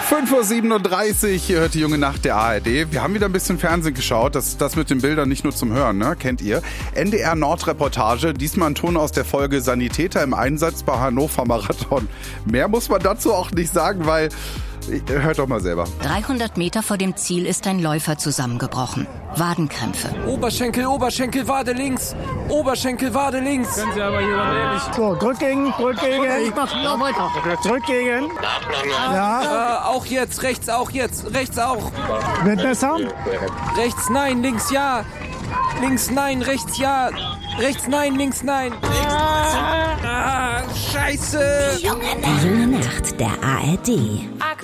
5:37 Uhr, hier hört die junge Nacht der ARD. Wir haben wieder ein bisschen Fernsehen geschaut, das mit den Bildern nicht nur zum Hören, ne? Kennt ihr. NDR Nord-Reportage, diesmal ein Ton aus der Folge Sanitäter im Einsatz bei Hannover Marathon. Mehr muss man dazu auch nicht sagen, weil... Hört doch mal selber. 300 Meter vor dem Ziel ist ein Läufer zusammengebrochen. Wadenkrämpfe. Oberschenkel, Wade links. Oberschenkel, Wade links. Können Sie aber hier ehrlich. So, drück gegen. Ich mach noch weiter. Drück gegen. Ja. Auch jetzt, rechts auch jetzt. Rechts auch. Wird besser? Rechts nein, links ja. Links nein, rechts ja. Rechts nein, links nein. Scheiße. Die junge Nacht der ARD.